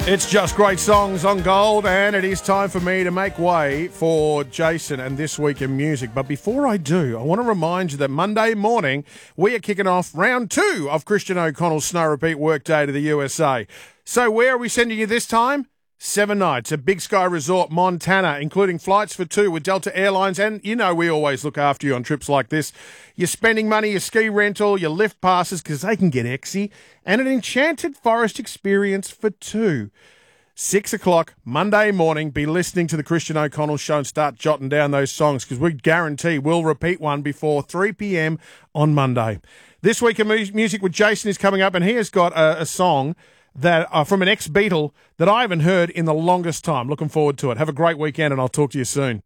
It's just great songs on Gold, and it is time for me to make way for Jason and This Week in Music. But before I do, I want to remind you that Monday morning we are kicking off round 2 of Christian O'Connell's Snow Repeat Workday to the USA. So where are we sending you this time? 7 nights at Big Sky Resort, Montana, including flights for 2 with Delta Airlines. And you know we always look after you on trips like this. You're spending money, your ski rental, your lift passes, because they can get exy, and an enchanted forest experience for 2. 6 o'clock Monday morning, be listening to the Christian O'Connell Show and start jotting down those songs, because we guarantee we'll repeat one before 3 p.m. on Monday. This Week in Music with Jason is coming up, and he has got a song that from an ex-Beatle that I haven't heard in the longest time. Looking forward to it. Have a great weekend, and I'll talk to you soon.